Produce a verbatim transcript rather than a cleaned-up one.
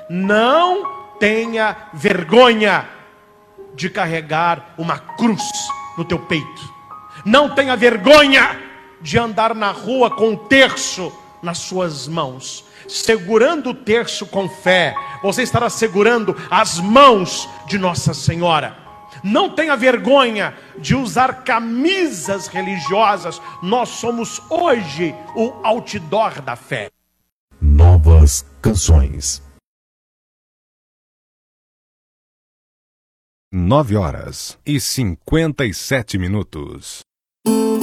Não tenha vergonha de carregar uma cruz no teu peito. Não tenha vergonha de andar na rua com um terço nas suas mãos. Segurando o terço com fé, você estará segurando as mãos de Nossa Senhora. Não tenha vergonha de usar camisas religiosas. Nós somos hoje o outdoor da fé. Novas canções. Nove horas e cinquenta e sete minutos.